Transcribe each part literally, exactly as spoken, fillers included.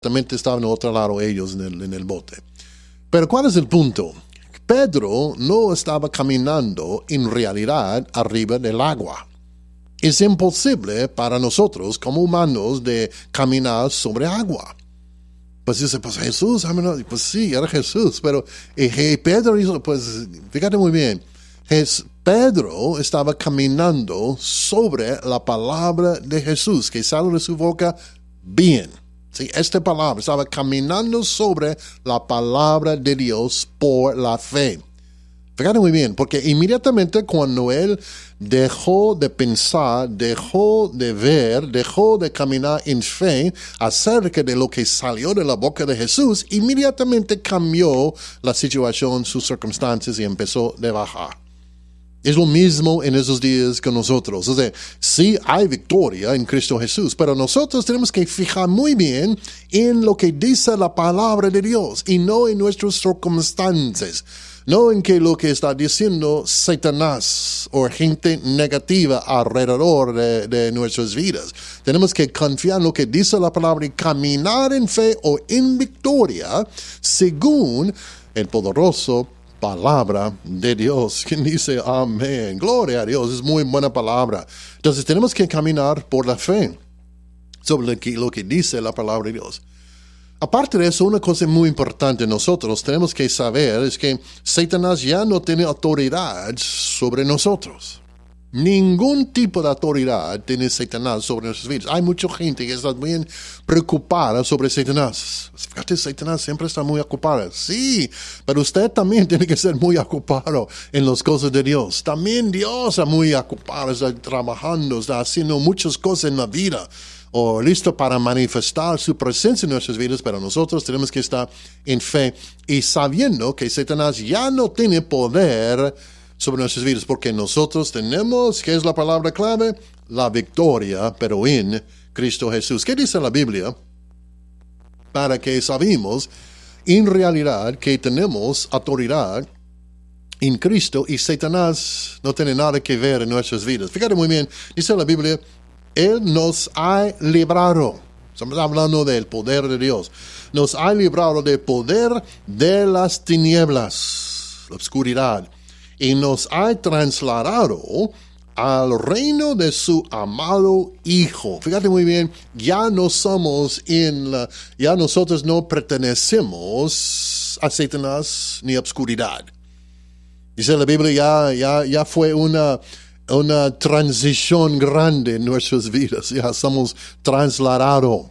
También estaban en otro lado ellos en el, en el bote. Pero ¿cuál es el punto? Pedro no estaba caminando en realidad arriba del agua. Es imposible para nosotros como humanos de caminar sobre agua. Pues dice, pues Jesús, pues sí, era Jesús, pero eh, Pedro hizo, pues fíjate muy bien, es, Pedro estaba caminando sobre la palabra de Jesús, que sale de su boca bien. Sí, esta palabra estaba caminando sobre la palabra de Dios por la fe. Fíjate muy bien, porque inmediatamente cuando él dejó de pensar, dejó de ver, dejó de caminar en fe acerca de lo que salió de la boca de Jesús, inmediatamente cambió la situación, sus circunstancias y empezó a bajar. Es lo mismo en esos días que nosotros. O sea, sí hay victoria en Cristo Jesús, pero nosotros tenemos que fijar muy bien en lo que dice la palabra de Dios y no en nuestras circunstancias. No en que lo que está diciendo Satanás o gente negativa alrededor de, de nuestras vidas. Tenemos que confiar en lo que dice la palabra y caminar en fe o en victoria según el poderoso palabra de Dios. ¿Quién dice amén? Gloria a Dios, es muy buena palabra. Entonces tenemos que caminar por la fe sobre lo que, lo que dice la palabra de Dios. Aparte de eso, una cosa muy importante nosotros tenemos que saber es que Satanás ya no tiene autoridad sobre nosotros. Ningún tipo de autoridad tiene Satanás sobre nuestras vidas. Hay mucha gente que está muy preocupada sobre Satanás. Fíjate, Satanás siempre está muy ocupado. Sí, pero usted también tiene que ser muy ocupado en las cosas de Dios. También Dios está muy ocupado, está trabajando, está haciendo muchas cosas en la vida. O listo para manifestar su presencia en nuestras vidas, pero nosotros tenemos que estar en fe y sabiendo que Satanás ya no tiene poder sobre nuestras vidas, porque nosotros tenemos, ¿qué es la palabra clave? La victoria, pero en Cristo Jesús. ¿Qué dice la Biblia? Para que sabemos en realidad que tenemos autoridad en Cristo y Satanás no tiene nada que ver en nuestras vidas. Fíjate muy bien, dice la Biblia, Él nos ha librado. Estamos hablando del poder de Dios. Nos ha librado del poder de las tinieblas, la oscuridad, y nos ha trasladado al reino de su amado Hijo. Fíjate muy bien, ya no somos en la, ya nosotros no pertenecemos a Satanás ni a oscuridad. Dice la Biblia, ya, ya, ya fue una una transición grande en nuestras vidas. Ya somos trasladados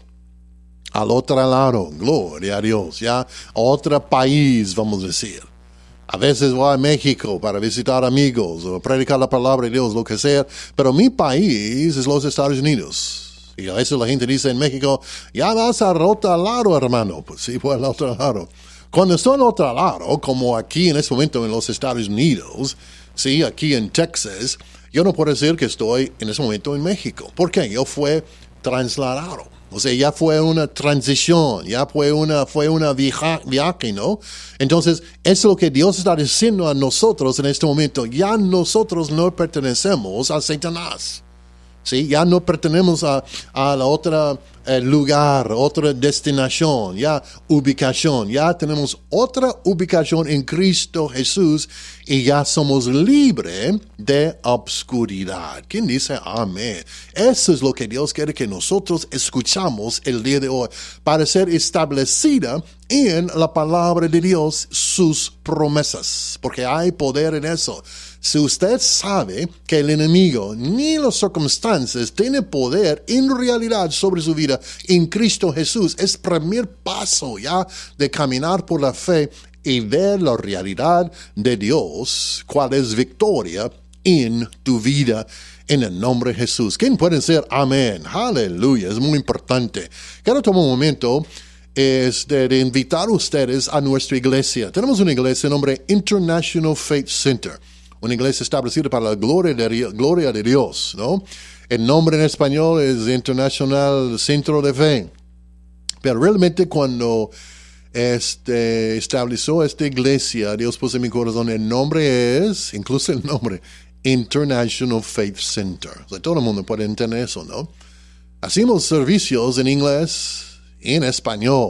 al otro lado. Gloria a Dios. Ya a otro país, vamos a decir. A veces voy a México para visitar amigos o predicar la palabra de Dios, lo que sea. Pero mi país es los Estados Unidos. Y a veces la gente dice en México, ya vas al otro lado, hermano. Pues sí, voy al otro lado. Cuando estoy al otro lado, como aquí en este momento en los Estados Unidos, sí, aquí en Texas, yo no puedo decir que estoy en ese momento en México. ¿Por qué? Yo fui trasladado. O sea, ya fue una transición, ya fue una, fue una viaje, viaje, ¿no? Entonces, eso es lo que Dios está diciendo a nosotros en este momento. Ya nosotros no pertenecemos a Satanás. ¿Sí? Ya no pertenecemos a, a la otra eh, lugar, otra destinación, ya ubicación. Ya tenemos otra ubicación en Cristo Jesús y ya somos libres de obscuridad. ¿Quién dice amén? Eso es lo que Dios quiere que nosotros escuchamos el día de hoy para ser establecida en la palabra de Dios sus promesas, porque hay poder en eso. Si usted sabe que el enemigo ni las circunstancias tiene poder en realidad sobre su vida en Cristo Jesús, es el primer paso ya de caminar por la fe y ver la realidad de Dios, cuál es victoria en tu vida en el nombre de Jesús. ¿Quién puede decir amén? Aleluya, es muy importante. Quiero tomar un momento es de, de invitar a ustedes a nuestra iglesia. Tenemos una iglesia de nombre International Faith Center. Una iglesia establecida para la gloria de, gloria de Dios, ¿no? El nombre en español es International Centro de Fe. Pero realmente cuando este, estableció esta iglesia, Dios puso en mi corazón, el nombre es, incluso el nombre, International Faith Center. O sea, todo el mundo puede entender eso, ¿no? Hacemos servicios en inglés en español.